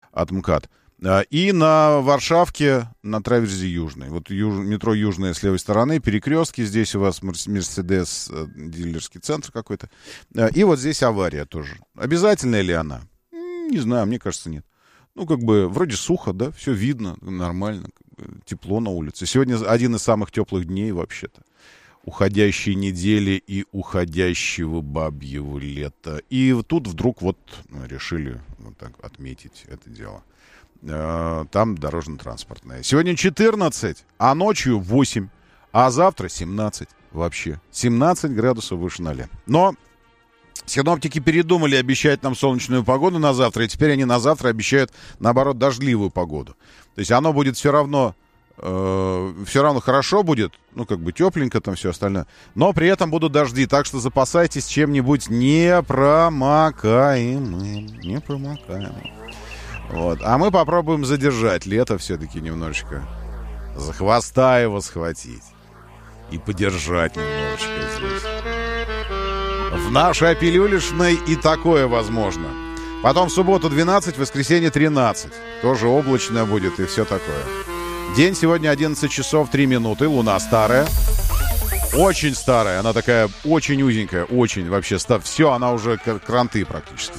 от МКАД. И на Варшавке, на траверзе Южной. Вот метро Южная с левой стороны, перекрестки. Здесь у вас Мерседес, дилерский центр какой-то. И вот здесь авария тоже. Обязательная ли она? Не знаю, мне кажется, нет. Ну, как бы, вроде сухо, да, все видно, нормально, тепло на улице. Сегодня один из самых теплых дней вообще-то. Уходящей недели и уходящего бабьего лета. И тут вдруг вот решили вот так отметить это дело. Там дорожно-транспортная. Сегодня 14, а ночью 8, а завтра 17 вообще. 17 градусов выше 0. Но синоптики передумали обещать нам солнечную погоду на завтра, и теперь они на завтра обещают, наоборот, дождливую погоду. То есть оно будет все равно хорошо будет, ну, как бы тепленько там все остальное, но при этом будут дожди, так что запасайтесь чем-нибудь непромокаемым. Вот. А мы попробуем задержать лето все-таки немножечко. За хвоста его схватить. И подержать немножечко здесь. В нашей пилюлишной и такое возможно. Потом в субботу 12, в воскресенье 13. Тоже облачно будет и все такое. День сегодня 11 часов 3 минуты. Луна старая. Очень старая. Она такая очень узенькая. Очень вообще. Все, она уже кранты практически.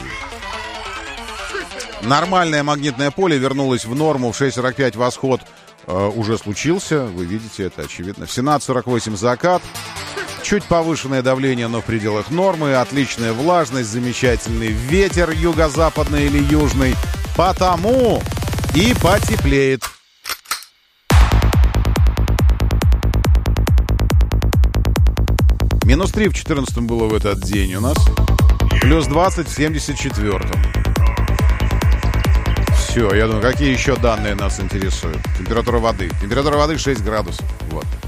Нормальное магнитное поле вернулось в норму. В 6:45 восход уже случился. Вы видите это, очевидно. В 17:48 закат. Чуть повышенное давление, но в пределах нормы. Отличная влажность, замечательный ветер юго-западный или южный. Потому и потеплеет. -3 в 14-м было в этот день у нас. +20 в 74-м. Все, я думаю, какие еще данные нас интересуют? Температура воды. Температура воды 6 градусов. Вот.